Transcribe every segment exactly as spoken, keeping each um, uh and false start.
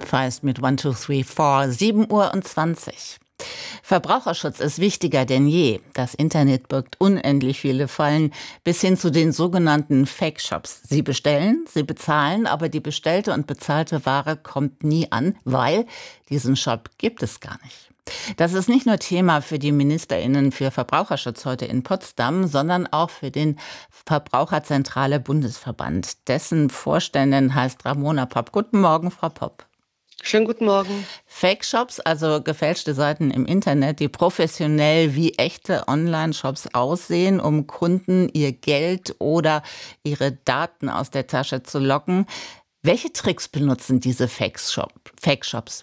Feist mit eins, zwei, drei, vier, sieben Uhr und zwanzig. Verbraucherschutz ist wichtiger denn je. Das Internet birgt unendlich viele Fallen, bis hin zu den sogenannten Fake-Shops. Sie bestellen, sie bezahlen, aber die bestellte und bezahlte Ware kommt nie an, weil diesen Shop gibt es gar nicht. Das ist nicht nur Thema für die MinisterInnen für Verbraucherschutz heute in Potsdam, sondern auch für den Verbraucherzentrale Bundesverband. Dessen Vorständin heißt Ramona Popp. Guten Morgen, Frau Popp. Schönen guten Morgen. Fake-Shops, also gefälschte Seiten im Internet, die professionell wie echte Online-Shops aussehen, um Kunden ihr Geld oder ihre Daten aus der Tasche zu locken. Welche Tricks benutzen diese Fake-Shop, Fake-Shops?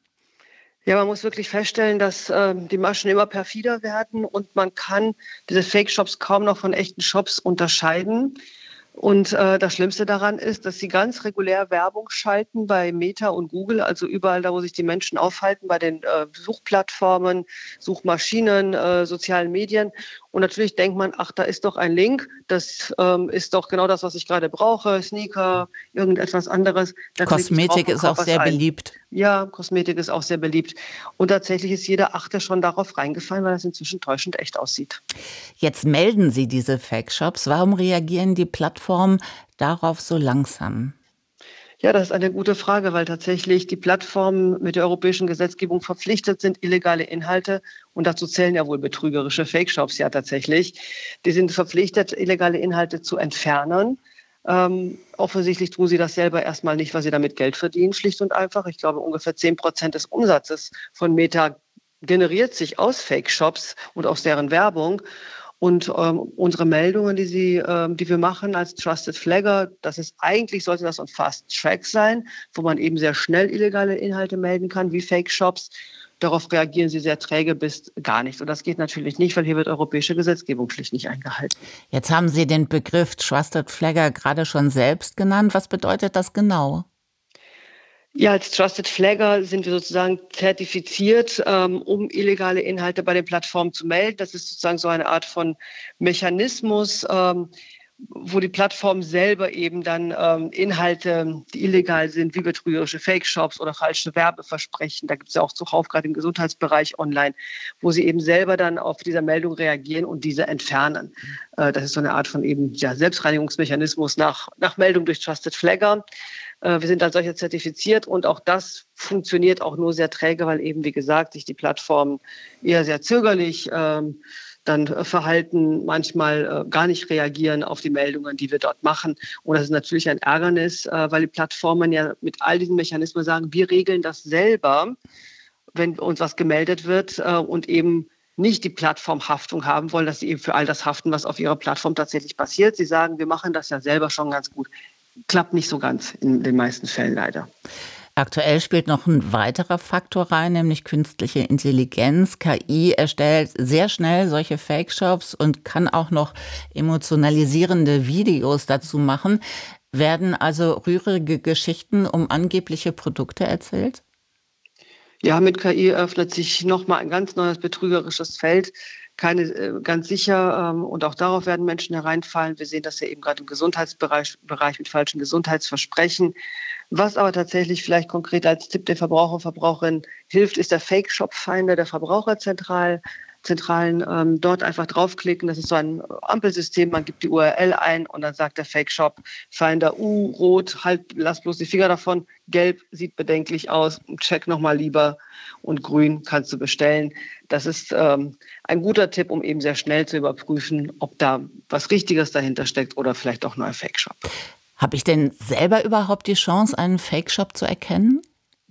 Ja, man muss wirklich feststellen, dass äh, die Maschen immer perfider werden und man kann diese Fake-Shops kaum noch von echten Shops unterscheiden. Und äh, das Schlimmste daran ist, dass sie ganz regulär Werbung schalten bei Meta und Google, also überall da, wo sich die Menschen aufhalten, bei den äh, Suchplattformen, Suchmaschinen, äh, sozialen Medien. Und natürlich denkt man, ach, da ist doch ein Link, das ähm, ist doch genau das, was ich gerade brauche, Sneaker, irgendetwas anderes. Da Kosmetik ist auch sehr beliebt. Ja, Kosmetik ist auch sehr beliebt. Und tatsächlich ist jeder Achte schon darauf reingefallen, weil das inzwischen täuschend echt aussieht. Jetzt melden Sie diese Fake-Shops. Warum reagieren die Plattformen darauf so langsam? Ja, das ist eine gute Frage, weil tatsächlich die Plattformen mit der europäischen Gesetzgebung verpflichtet sind, illegale Inhalte, und dazu zählen ja wohl betrügerische Fake-Shops ja tatsächlich, die sind verpflichtet, illegale Inhalte zu entfernen. Ähm, offensichtlich tun sie das selber erstmal nicht, weil sie damit Geld verdienen, schlicht und einfach. Ich glaube, ungefähr zehn Prozent des Umsatzes von Meta generiert sich aus Fake-Shops und aus deren Werbung. Und ähm, unsere Meldungen, die, sie, ähm, die wir machen als Trusted Flagger, das ist eigentlich, sollte das ein Fast Track sein, wo man eben sehr schnell illegale Inhalte melden kann, wie Fake-Shops. Darauf reagieren sie sehr träge bis gar nicht. Und das geht natürlich nicht, weil hier wird europäische Gesetzgebung schlicht nicht eingehalten. Jetzt haben Sie den Begriff Trusted Flagger gerade schon selbst genannt. Was bedeutet das genau? Ja, als Trusted Flagger sind wir sozusagen zertifiziert, ähm, um illegale Inhalte bei den Plattformen zu melden. Das ist sozusagen so eine Art von Mechanismus, ähm, wo die Plattformen selber eben dann ähm, Inhalte, die illegal sind, wie betrügerische Fake-Shops oder falsche Werbeversprechen, da gibt es ja auch zuhauf gerade im Gesundheitsbereich online, wo sie eben selber dann auf diese Meldung reagieren und diese entfernen. Äh, das ist so eine Art von eben ja, Selbstreinigungsmechanismus nach, nach Meldung durch Trusted Flagger. Wir sind als solcher zertifiziert und auch das funktioniert auch nur sehr träge, weil eben, wie gesagt, sich die Plattformen eher sehr zögerlich ähm, dann verhalten, manchmal äh, gar nicht reagieren auf die Meldungen, die wir dort machen. Und das ist natürlich ein Ärgernis, äh, weil die Plattformen ja mit all diesen Mechanismen sagen, wir regeln das selber, wenn uns was gemeldet wird äh, und eben nicht die Plattformhaftung haben wollen, dass sie eben für all das haften, was auf ihrer Plattform tatsächlich passiert. Sie sagen, wir machen das ja selber schon ganz gut. Klappt nicht so ganz in den meisten Fällen leider. Aktuell spielt noch ein weiterer Faktor rein, nämlich künstliche Intelligenz. K I erstellt sehr schnell solche Fake-Shops und kann auch noch emotionalisierende Videos dazu machen. Werden also rührige Geschichten um angebliche Produkte erzählt? Ja, mit K I öffnet sich nochmal ein ganz neues betrügerisches Feld. Keine äh, ganz sicher. Ähm, und auch darauf werden Menschen hereinfallen. Wir sehen das ja eben gerade im Gesundheitsbereich Bereich mit falschen Gesundheitsversprechen. Was aber tatsächlich vielleicht konkret als Tipp der Verbraucher und Verbraucherinnen hilft, ist der Fake-Shop-Finder der Verbraucherzentralen. Zentralen ähm, dort einfach draufklicken. Das ist so ein Ampelsystem. Man gibt die U R L ein und dann sagt der Fake-Shop-Finder, uh, rot, halt, lass bloß die Finger davon. Gelb sieht bedenklich aus. Check nochmal lieber. Und grün kannst du bestellen. Das ist ähm, ein guter Tipp, um eben sehr schnell zu überprüfen, ob da was Richtiges dahinter steckt oder vielleicht auch nur ein Fake-Shop. Habe ich denn selber überhaupt die Chance, einen Fake-Shop zu erkennen?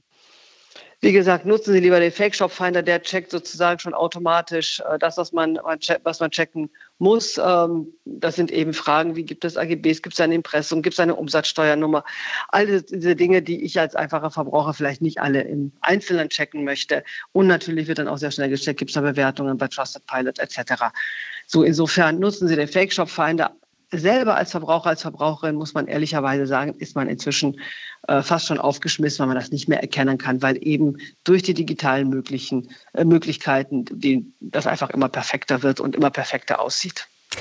Wie gesagt, nutzen Sie lieber den Fake-Shop-Finder, der checkt sozusagen schon automatisch äh, das, was man, was man checken muss. Ähm, das sind eben Fragen, wie gibt es A G Bs, gibt es ein Impressum, gibt es eine Umsatzsteuernummer? All diese Dinge, die ich als einfacher Verbraucher vielleicht nicht alle im Einzelnen checken möchte. Und natürlich wird dann auch sehr schnell gecheckt, gibt es da Bewertungen bei Trusted Pilot et cetera. So, insofern nutzen Sie den Fake-Shop-Finder. Selber als Verbraucher, als Verbraucherin, muss man ehrlicherweise sagen, ist man inzwischen äh, fast schon aufgeschmissen, weil man das nicht mehr erkennen kann, weil eben durch die digitalen möglichen, äh, Möglichkeiten die, das einfach immer perfekter wird und immer perfekter aussieht.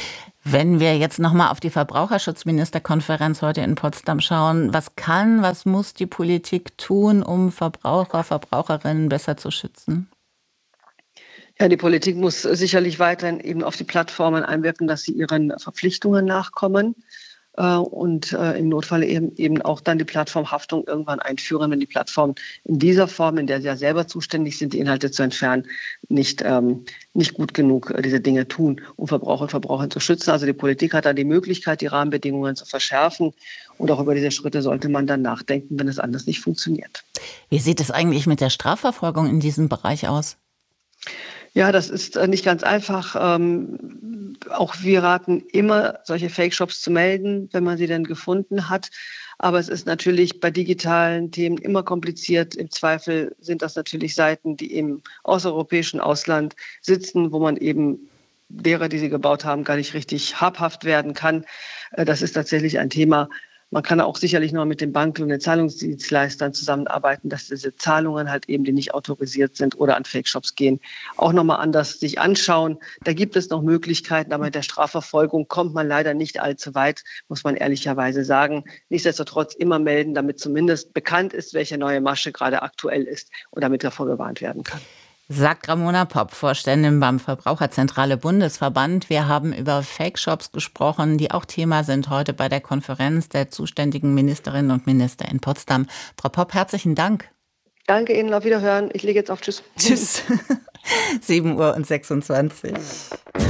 Wenn wir jetzt nochmal auf die Verbraucherschutzministerkonferenz heute in Potsdam schauen, was kann, was muss die Politik tun, um Verbraucher, Verbraucherinnen besser zu schützen? Ja, die Politik muss sicherlich weiterhin eben auf die Plattformen einwirken, dass sie ihren Verpflichtungen nachkommen äh, und äh, im Notfall eben, eben auch dann die Plattformhaftung irgendwann einführen, wenn die Plattformen in dieser Form, in der sie ja selber zuständig sind, die Inhalte zu entfernen, nicht, ähm, nicht gut genug äh, diese Dinge tun, um Verbraucher und Verbraucher zu schützen. Also die Politik hat da die Möglichkeit, die Rahmenbedingungen zu verschärfen. Und auch über diese Schritte sollte man dann nachdenken, wenn es anders nicht funktioniert. Wie sieht es eigentlich mit der Strafverfolgung in diesem Bereich aus? Ja, das ist äh, nicht ganz einfach. Ähm, auch wir raten immer, solche Fake-Shops zu melden, wenn man sie denn gefunden hat. Aber es ist natürlich bei digitalen Themen immer kompliziert. Im Zweifel sind das natürlich Seiten, die im außereuropäischen Ausland sitzen, wo man eben derer, die sie gebaut haben, gar nicht richtig habhaft werden kann. Äh, das ist tatsächlich ein Thema. Man kann auch sicherlich noch mit den Banken und den Zahlungsdienstleistern zusammenarbeiten, dass diese Zahlungen halt eben, die nicht autorisiert sind oder an Fake-Shops gehen, auch nochmal anders sich anschauen. Da gibt es noch Möglichkeiten, aber mit der Strafverfolgung kommt man leider nicht allzu weit, muss man ehrlicherweise sagen. Nichtsdestotrotz immer melden, damit zumindest bekannt ist, welche neue Masche gerade aktuell ist und damit davor gewarnt werden kann. Sagt Ramona Popp, Vorständin beim Verbraucherzentrale Bundesverband. Wir haben über Fake-Shops gesprochen, die auch Thema sind heute bei der Konferenz der zuständigen Ministerinnen und Minister in Potsdam. Frau Popp, herzlichen Dank. Danke Ihnen, auf Wiederhören. Ich lege jetzt auf. Tschüss. Tschüss. sieben Uhr und sechsundzwanzig.